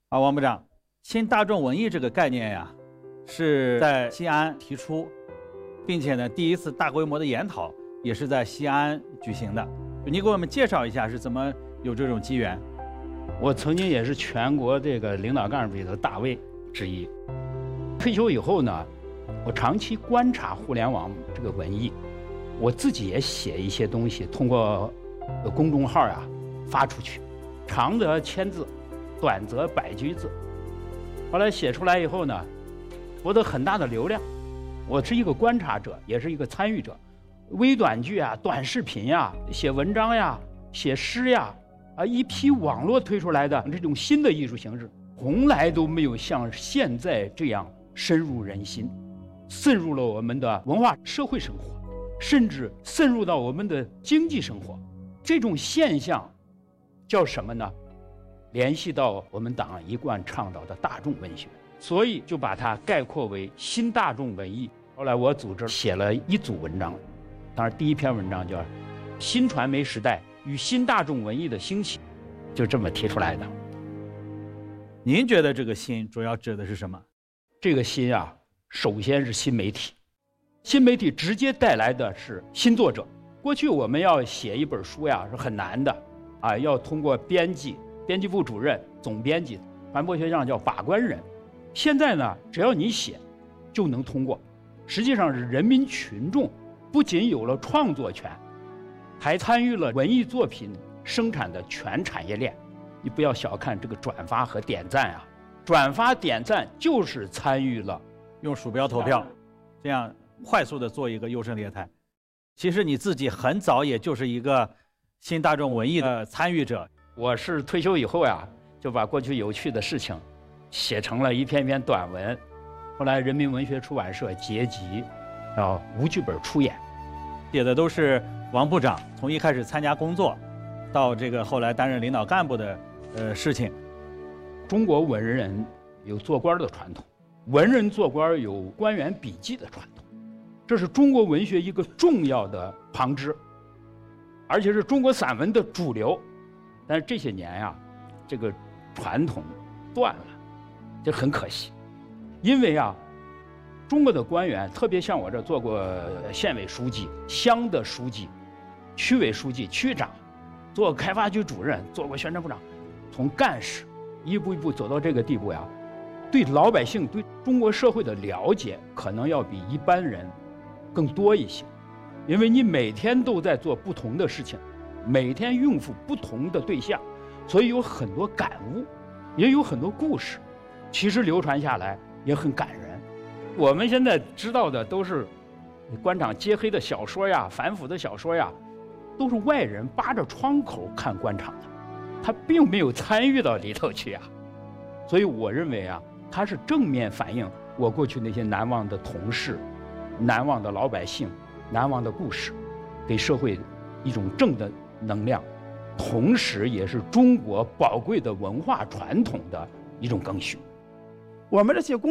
王部长，新大众文艺这个概念呀，是在西安提出，并且呢，第一次大规模的研讨也是在西安举行的。你给我们介绍一下是怎么有这种机缘？ 我曾经也是全国这个领导干部里的大 V 之一。退休以后呢，我长期观察互联网这个文艺，我自己也写一些东西，通过公众号发出去，长则1000字，短则100句字。后来写出来以后呢，获得很大的流量。我是一个观察者，也是一个参与者。微短剧短视频写文章写诗一批网络推出来的这种新的艺术形式，从来都没有像现在这样深入人心，渗入了我们的文化社会生活，甚至渗入到我们的经济生活。这种现象叫什么呢？联系到我们党一贯倡导的大众文学，所以就把它概括为新大众文艺。后来我组织写了一组文章，当然第一篇文章叫《新传媒时代与新大众文艺的兴起》，就这么提出来的。 您觉得这个新主要指的是什么？ 这个新首先是新媒体，新媒体直接带来的是新作者。过去我们要写一本书是很难的要通过编辑部主任、总编辑，传播学上叫把关人。现在呢，只要你写，就能通过。实际上是人民群众不仅有了创作权，还参与了文艺作品生产的全产业链。你不要小看这个转发和点赞转发点赞就是参与了。 用鼠标投票，这样快速的做一个优胜劣汰。其实你自己很早也就是一个新大众文艺的参与者。 我是退休以后就把过去有趣的事情写成了一篇篇短文，后来人民文学出版社结集，无剧本出演。 写的都是王部长从一开始参加工作，到这个后来担任领导干部的事情。 中国文人有做官的传统，文人做官有官员笔记的传统，这是中国文学一个重要的旁支，而且是中国散文的主流。但是这些年这个传统断了，这很可惜。因为中国的官员，特别像我这做过县委书记、乡的书记、区委书记、区长，做开发局主任，做过宣传部长，从干事一步一步走到这个地步对老百姓、对中国社会的了解，可能要比一般人更多一些。因为你每天都在做不同的事情，每天应付不同的对象，所以有很多感悟，也有很多故事，其实流传下来也很感人。我们现在知道的都是官场揭黑的小说反腐的小说都是外人扒着窗口看官场的，他并没有参与到里头去所以我认为它是正面反映我过去那些难忘的同事、难忘的老百姓、难忘的故事，给社会一种正的能量，同时也是中国宝贵的文化传统的一种更新。 我们这些